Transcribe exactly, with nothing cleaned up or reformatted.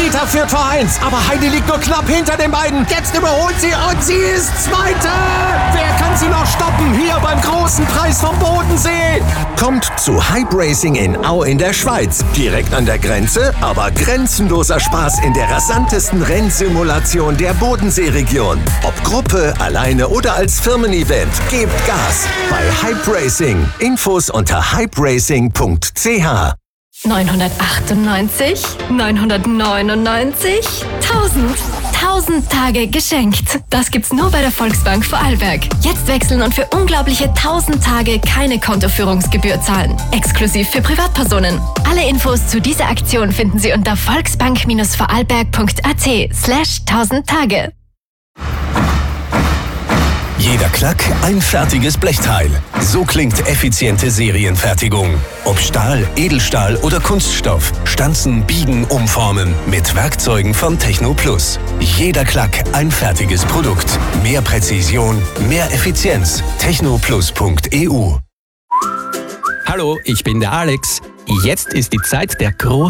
Rita führt vor eins, aber Heidi liegt nur knapp hinter den beiden. Jetzt überholt sie und sie ist Zweite. Wer kann sie noch stoppen? Hier beim großen Preis vom Bodensee. Kommt zu Hype Racing in Au in der Schweiz. Direkt an der Grenze, aber grenzenloser Spaß in der rasantesten Rennsimulation der Bodenseeregion. Ob Gruppe, alleine oder als Firmen-Event. Gebt Gas bei Hype Racing. Infos unter hype racing punkt c h. neunhundertachtundneunzig, neunhundertneunundneunzig, tausend. tausend Tage geschenkt. Das gibt's nur bei der Volksbank Vorarlberg. Jetzt wechseln und für unglaubliche tausend Tage keine Kontoführungsgebühr zahlen. Exklusiv für Privatpersonen. Alle Infos zu dieser Aktion finden Sie unter volksbank-vorarlberg punkt a t slash tausend Tage. Jeder Klack ein fertiges Blechteil. So klingt effiziente Serienfertigung. Ob Stahl, Edelstahl oder Kunststoff. Stanzen, biegen, umformen. Mit Werkzeugen von TechnoPlus. Jeder Klack ein fertiges Produkt. Mehr Präzision, mehr Effizienz. technoplus punkt e u. Hallo, ich bin der Alex. Jetzt ist die Zeit der großen